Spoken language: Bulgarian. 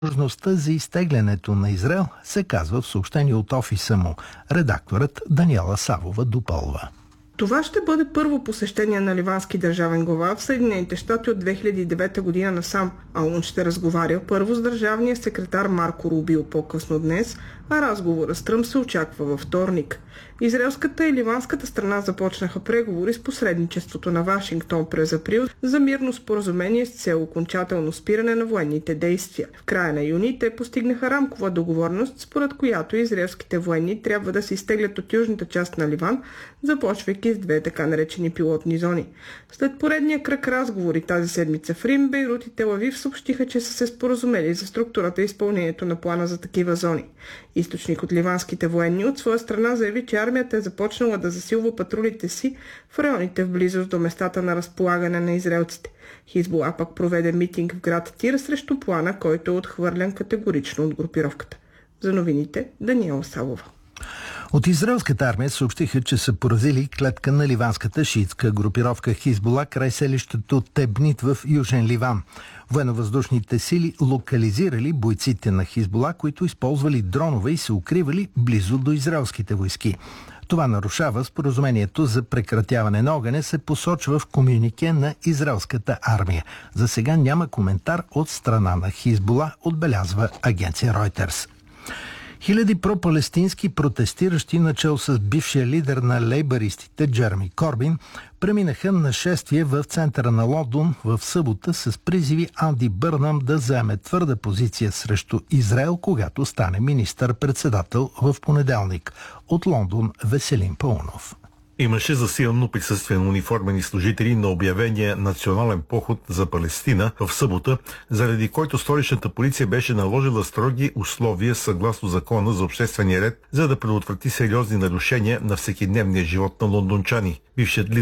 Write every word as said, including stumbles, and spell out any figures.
възможността за изтеглянето на Израел, се казва в съобщение от офиса му. Редакторът Даниела Савова допълва. Това ще бъде първо посещение на ливански държавен глава в Съединените щати от две хиляди и девета година насам, а он ще разговаря първо с държавния секретар Марко Рубио по-късно днес, а разговорът с Тръмп се очаква във вторник. Израелската и ливанската страна започнаха преговори с посредничеството на Вашингтон през април за мирно споразумение с цел окончателно спиране на военните действия. В края на юни те постигнаха рамкова договорност, според която израелските военни трябва да се изтеглят от южната част на Ливан, започвайки с две така наречени пилотни зони. След поредния кръг разговори тази седмица в Рим, Бейрут и Тел Авив съобщиха, че са се споразумели за структурата и изпълнението на плана за такива зони. Източник от ливанските военни от своя страна заяви, че армията е започнала да засилва патрулите си в районите в близост до местата на разполагане на израелците. Хизбула пък проведе митинг в град Тира срещу плана, който е отхвърлен категорично от групировката. За новините Даниела Савова. От израелската армия съобщиха, че са поразили клетка на ливанската шиитска групировка Хизбула край селището Тебнит в Южен Ливан. Военновъздушните сили локализирали бойците на Хизбула, които използвали дронове и се укривали близо до израелските войски. Това нарушава споразумението за прекратяване на огъня, се посочва в комюнике на израелската армия. За сега няма коментар от страна на Хизбула, отбелязва агенция Reuters. Хиляди пропалестински протестиращи, начало с бившия лидер на лейбаристите Джереми Корбин, преминаха нашествие в центъра на Лондон в събота с призиви Анди Бърнам да заеме твърда позиция срещу Израел, когато стане министър-председател в понеделник. От Лондон Веселин Паунов. Имаше засилено присъствие на униформени служители на обявения национален поход за Палестина в събота, заради който столичната полиция беше наложила строги условия съгласно закона за обществения ред, за да предотврати сериозни нарушения на всекидневния живот на лондончани. Бившият лидер